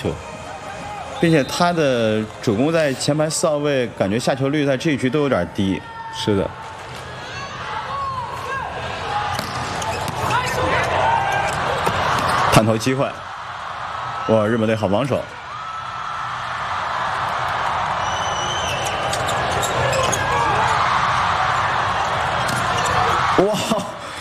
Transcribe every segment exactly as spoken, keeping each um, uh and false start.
球， 并且他的主攻在前排四号位，感觉下球率在这一局都有点低。 是的。 探头机会，哇！日本队好防守。哇！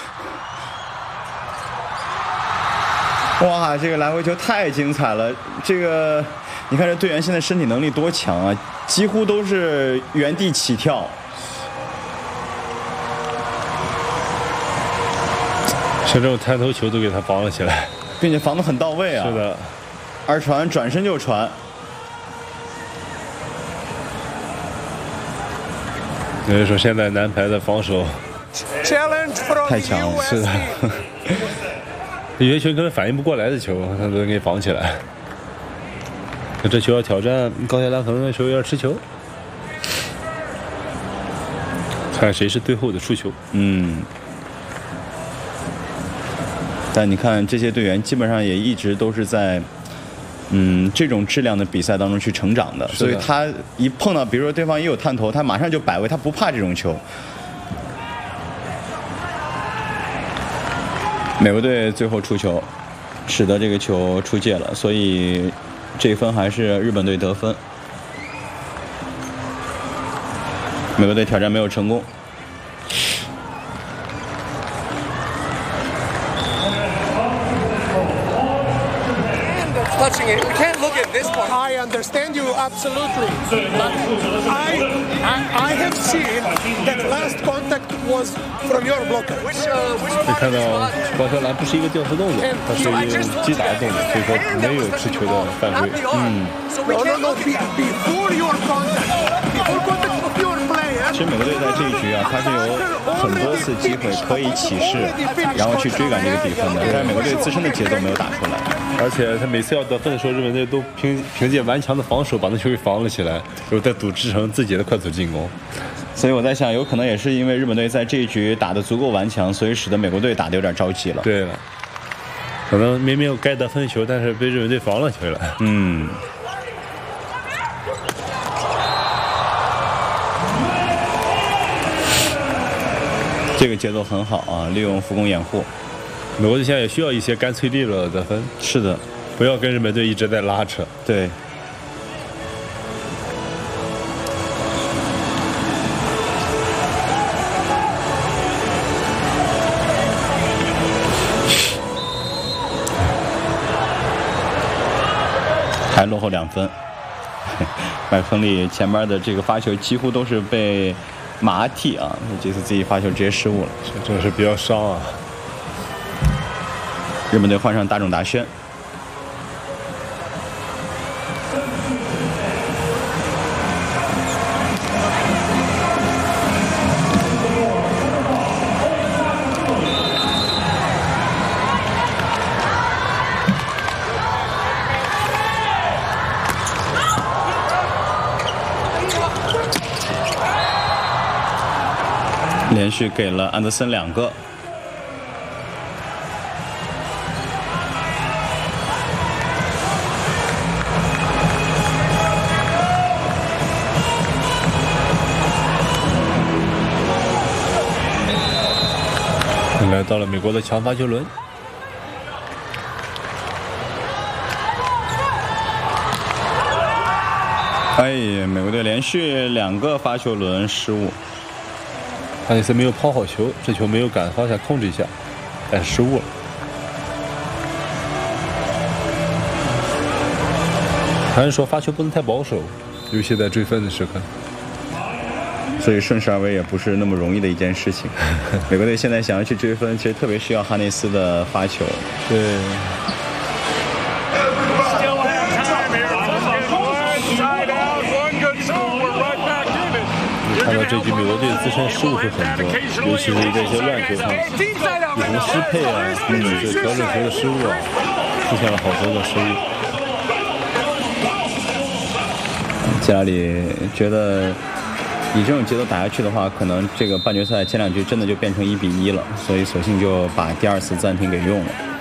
哇！这个来回球太精彩了。这个，你看这队员现在身体能力多强啊，几乎都是原地起跳。 像这种探头球都给他防了起来。 并且防得很到位啊！ 是的， 二传转身就传， 所以说现在男排的防守太强了。 是的，有些球根本反应不过来的球，他都给防起来。那这球要挑战高桥蓝，可能球有点吃球，看谁是最后的出球。 嗯。但你看这些队员基本上也一直都是在，嗯，这种质量的比赛当中去成长的，所以他一碰到，比如说对方也有探头，他马上就摆位，他不怕这种球。美国队最后出球，使得这个球出界了，所以这一分还是日本队得分。美国队挑战没有成功。 Touching it. We can't look at this part. I understand you absolutely, but I, I, I have seen that last contact was from your blocker. 可以看到高桥蓝不是一个吊球动作，它是一个击打的动作，所以说没有持球的犯规。嗯。 No, no, no. Before your contact, before contact of your player. 其实美国队在这一局啊，他是有很多次机会可以起势，然后去追赶这个比分的，但是美国队自身的节奏没有打出来。 而且他每次要得分的时候，日本队都凭凭借顽强的防守把那球给防了起来，然后再组织成自己的快速进攻。 所以我在想，有可能也是因为日本队在这一局打得足够顽强，所以使得美国队打得有点着急了。 对了，可能明明有该得分球，但是被日本队防了起来。 嗯。这个节奏很好啊，利用浮攻掩护。 美国队现在也需要一些干脆利落的得分。 是的， 不要跟日本队一直在拉扯。 对。还落后两分。麦克亨利前面的这个发球几乎都是被马阿蒂啊，这次自己发球直接失误了， 这是比较伤啊。 日本队换上大冢达宣。连续给了安德森两个。 来到了美国的强发球轮。 哎呀，美国队连续两个发球轮失误。 哈内斯没有抛好球，这球没有赶方向控制一下，但失误了。还是说发球不能太保守，尤其在追分的时刻。 所以顺势而为也不是那么容易的一件事情。美国队现在想要去追分，其实特别需要哈内斯的发球。 对。看到这局美国队自身失误会很多，尤其是在一些乱球上，有什么失配啊，嗯，这调整球的失误啊，出现了好多个失误。 希拉里觉得以这种节奏打下去的话，可能这个半决赛前两局真的就变成一比一了，所以索性就把第二次暂停给用了。